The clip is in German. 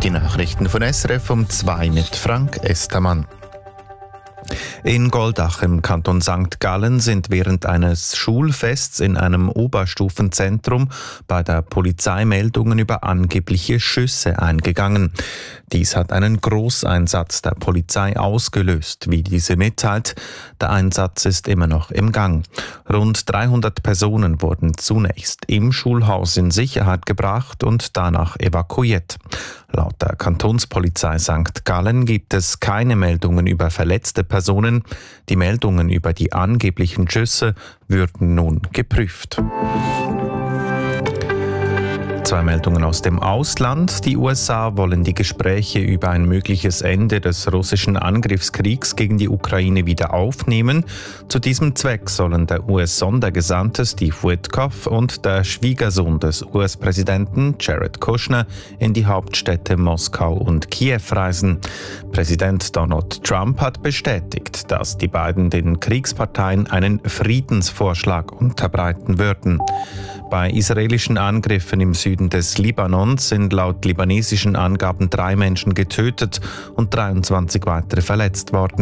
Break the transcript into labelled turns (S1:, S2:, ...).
S1: Die Nachrichten von SRF um 2 mit Frank Estermann. In Goldach im Kanton St. Gallen sind während eines Schulfests in einem Oberstufenzentrum bei der Polizei Meldungen über angebliche Schüsse eingegangen. Dies hat einen Großeinsatz der Polizei ausgelöst, wie diese mitteilt. Der Einsatz ist immer noch im Gang. Rund 300 Personen wurden zunächst im Schulhaus in Sicherheit gebracht und danach evakuiert. Laut der Kantonspolizei St. Gallen gibt es keine Meldungen über verletzte Personen. Die Meldungen über die angeblichen Schüsse würden nun geprüft. 2 Meldungen aus dem Ausland. Die USA wollen die Gespräche über ein mögliches Ende des russischen Angriffskriegs gegen die Ukraine wieder aufnehmen. Zu diesem Zweck sollen der US-Sondergesandte Steve Witkoff und der Schwiegersohn des US-Präsidenten Jared Kushner in die Hauptstädte Moskau und Kiew reisen. Präsident Donald Trump hat bestätigt, dass die beiden den Kriegsparteien einen Friedensvorschlag unterbreiten würden. Bei israelischen Angriffen im Süden des Libanons sind laut libanesischen Angaben 3 Menschen getötet und 23 weitere verletzt worden.